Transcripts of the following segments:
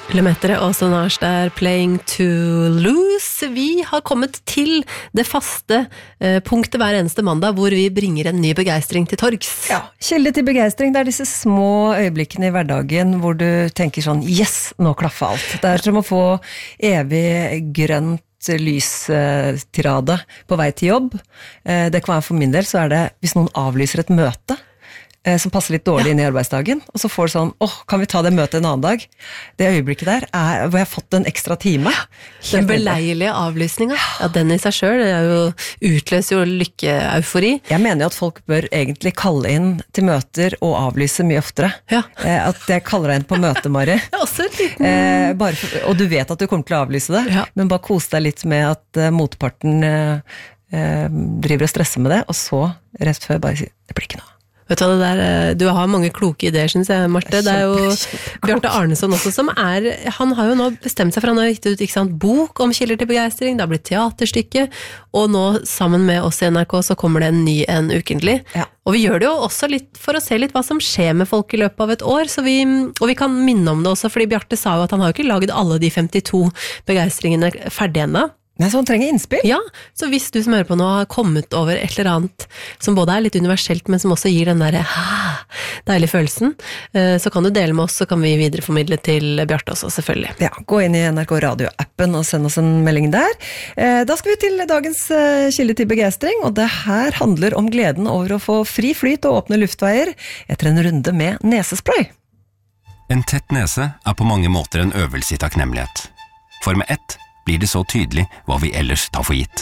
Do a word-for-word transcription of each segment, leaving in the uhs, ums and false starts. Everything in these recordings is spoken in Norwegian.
Lemaitre og Solange der, Playing to Lose. Vi har kommet til det faste eh, punktet hver eneste mandag, hvor vi bringer en ny begeistring til torgs. Ja, kilde til begeistring, det er disse små øyeblikkene i hverdagen hvor du tenker sånn, yes, nå klaffer alt. Det er som å få evig grønt lystirade på vei til jobb. Det kan være for min del, så er det hvis noen avlyser et møte som passer litt dårlig ja. inn i arbeidsdagen, og så får du sånn, åh, kan vi ta det møtet en annen dag? Det øyeblikket der, er, hvor jeg har fått en ekstra time. Den beleilige avlysningen, ja, den i seg selv, det er jo, utløser jo lykke-eufori. Jeg mener jo at folk bør egentlig kalle inn til møter og avlyse mye oftere. Ja. At jeg kaller deg inn på møte, Mari. Ja, også en liten... Eh, bare for, og du vet at du kommer til å avlyse det, ja. men bare kos deg litt med at uh, motparten uh, uh, driver og stresser med det, og så rett før bare sier, det blir ikke noe. Vet du hva det der, du har mange kloke ideer, synes jeg, Marte. Det er jo Bjarte Arneson også, som er, han har jo nå bestemt seg for, han har gitt ut, ikke sant, bok om kilder til begeistring, det har blitt teaterstykke, og nå sammen med oss i N R K så kommer det en ny en ukentlig. Ja. Og vi gjør det jo også litt for å se litt hva som skjer med folk i løpet av et år, så vi, og vi kan minne om det også, fordi Bjarte sa jo at han har jo ikke laget alle de femtito begeistringene ferdig ennå. Nei, så han trenger innspill? Ja, så hvis du som hører på nå har kommet over et eller annet som både er litt universelt, men som også gir den der ah, deilige følelsen, så kan du dele med oss, så kan vi videreformidle til Bjarte også, selvfølgelig. Ja, gå inn i N R K Radio-appen og send oss en melding der. Da skal vi til dagens kilde til begeistring, og det her handler om gleden over å få fri flyt og åpne luftveier etter en runde med nesespray. En tett nese er på mange måter en øvelse i takknemlighet. For med ett blir det så tydelig hva vi ellers tar for gitt.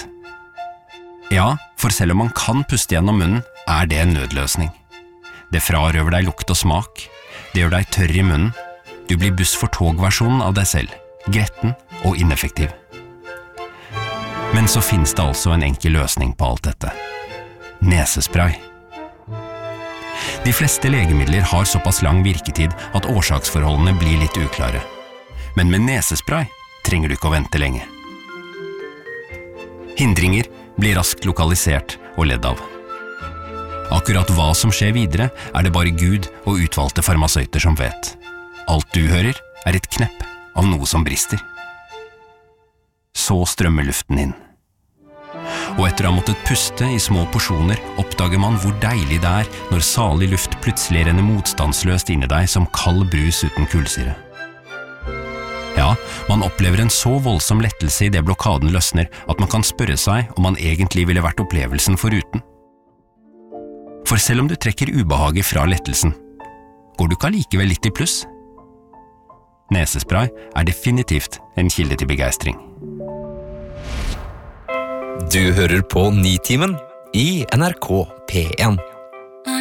Ja, for selv om man kan puste gjennom munnen, er det en nødløsning. Det frarøver deg lukt og smak, det gjør deg tørr i munnen, du blir buss for tog-versjonen av deg selv, gretten og ineffektiv. Men så finnes det altså en enkel løsning på alt dette. Nesespray. De fleste legemidler har såpass lang virketid at årsaksforholdene blir litt uklare. Men med nesespray trenger du ikke å vente lenge. Hindringer blir raskt lokalisert og ledd av. Akkurat hva som skjer videre, er det bare Gud og utvalgte farmasøyter som vet. Alt du hører er et knepp av noe som brister. Så strømmer luften inn. Og etter å ha måttet puste i små porsjoner, oppdager man hvor deilig det er når salig luft plutselig renner motstandsløst inn i deg som kald brus uten kullsyre. Ja, man opplever en så voldsom lettelse i det blokaden løsner at man kan spørre seg om man egentlig ville vært opplevelsen foruten. For selv om du trekker ubehaget fra lettelsen, går du ikke allikevel litt i pluss? Nesespray er definitivt en kilde til begeistring. Du hører på Nitimen i N R K P en.